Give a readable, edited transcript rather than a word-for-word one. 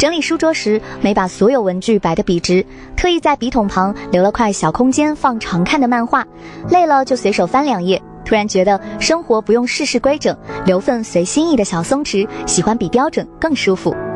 整理书桌时，没把所有文具摆得笔直，特意在笔筒旁留了块小空间放常看的漫画，累了就随手翻2页。突然觉得生活不用事事规整，留份随心意的小松弛，喜欢比标准更舒服。